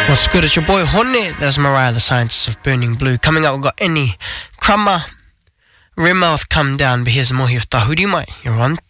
What's good? It's your boy Hone. There's Mariah, the Scientist of Burning Blue. Coming up, we've got Any Krama, Rimouth Come Down. But here's more here with Tahuri Mai. You're on